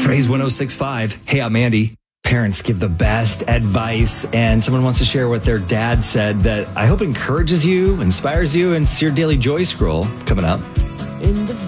Praise 1065. Hey, I'm Andy. Parents give the best advice, and someone wants to share what their dad said that I hope encourages you, inspires you, and it's your daily joy scroll coming up. In the